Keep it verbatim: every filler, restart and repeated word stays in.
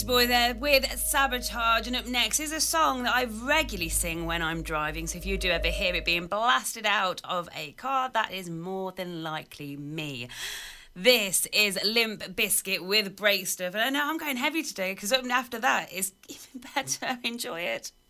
Boy there with Sabotage, and up next is a song that I regularly sing when I'm driving, so if you do ever hear it being blasted out of a car, that is more than likely me. This is Limp Bizkit with Break Stuff, and I know I'm going heavy today because up after that is even better. Enjoy it.